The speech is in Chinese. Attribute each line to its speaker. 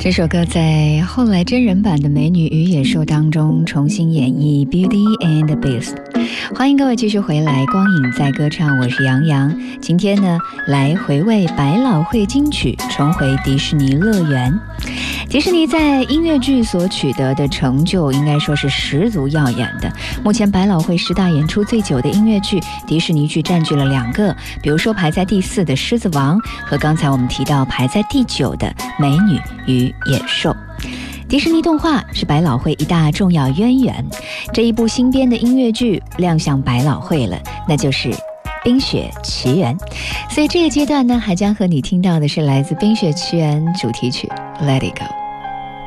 Speaker 1: 这首歌在后来真人版的《美女与野兽》当中重新演绎 Beauty and the Beast。 欢迎各位继续回来，光影在歌唱，我是杨洋。今天呢，来回味百老汇金曲，重回迪士尼乐园。迪士尼在音乐剧所取得的成就应该说是十足耀眼的。目前百老汇10大演出最久的音乐剧，迪士尼剧占据了2个，比如说排在第4的《狮子王》和刚才我们提到排在第9的《美女与野兽》。迪士尼动画是百老汇一大重要渊源，这一部新编的音乐剧亮相百老汇了，那就是《冰雪奇缘》。所以这个阶段呢，还将和你听到的是来自《冰雪奇缘》主题曲《Let It Go》。